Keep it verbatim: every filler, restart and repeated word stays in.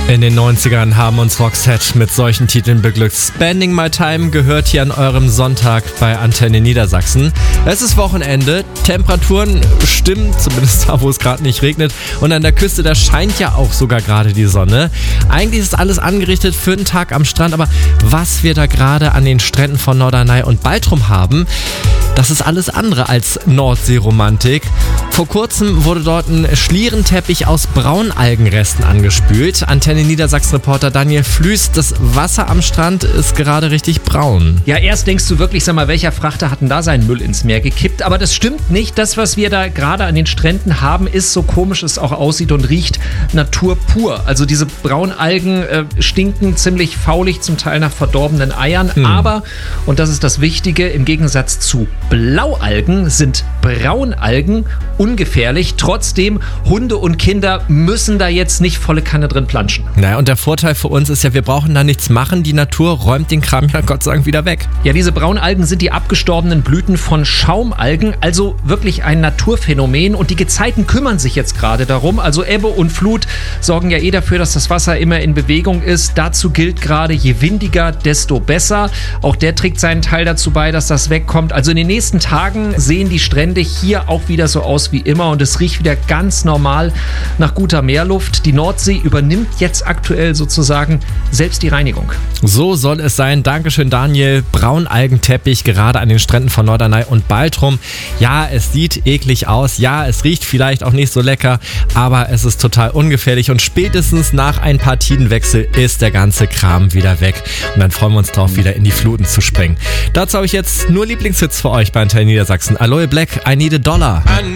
In den neunzigern haben uns Roxette mit solchen Titeln beglückt. Spending My Time gehört hier an eurem Sonntag bei Antenne Niedersachsen. Es ist Wochenende, Temperaturen stimmen, zumindest da, wo es gerade nicht regnet. Und an der Küste, da scheint ja auch sogar gerade die Sonne. Eigentlich ist alles angerichtet für einen Tag am Strand, aber was wir da gerade an den Stränden von Norderney und Baltrum haben, das ist alles andere als Nordseeromantik. Vor kurzem wurde dort ein Schlierenteppich aus Braunalgenresten angespült. Antenne Niedersachsen-Reporter Daniel Flüß, das Wasser am Strand ist gerade richtig braun. Ja, erst denkst du wirklich, sag mal, welcher Frachter hat denn da seinen Müll ins Meer gekippt? Aber das stimmt nicht. Das, was wir da gerade an den Stränden haben, ist, so komisch es auch aussieht und riecht, Natur pur. Also diese Braunalgen äh, stinken ziemlich faulig, zum Teil nach verdorbenen Eiern. Hm. Aber, und das ist das Wichtige, im Gegensatz zu Blaualgen sind Braunalgen ungefährlich. Trotzdem, Hunde und Kinder müssen da jetzt nicht volle Kanne drin planschen. Naja, und der Vorteil für uns ist ja, wir brauchen da nichts machen. Die Natur räumt den Kram ja Gott sei Dank wieder weg. Ja, diese Braunalgen sind die abgestorbenen Blüten von Schaumalgen, also wirklich ein Naturphänomen. Und die Gezeiten kümmern sich jetzt gerade darum. Also Ebbe und Flut sorgen ja eh dafür, dass das Wasser immer in Bewegung ist. Dazu gilt gerade, je windiger, desto besser. Auch der trägt seinen Teil dazu bei, dass das wegkommt. Also in den nächsten Tagen sehen die Strände hier auch wieder so aus wie immer und es riecht wieder ganz normal nach guter Meerluft. Die Nordsee übernimmt jetzt aktuell sozusagen selbst die Reinigung. So soll es sein. Dankeschön, Daniel. Braunalgenteppich gerade an den Stränden von Norderney und Baltrum. Ja, es sieht eklig aus. Ja, es riecht vielleicht auch nicht so lecker, aber es ist total ungefährlich und spätestens nach ein paar Tidenwechsel ist der ganze Kram wieder weg. Und dann freuen wir uns drauf, wieder in die Fluten zu springen. Dazu habe ich jetzt nur Lieblingshits für euch bei Antenne Niedersachsen. Aloe Black, I Need a Dollar. I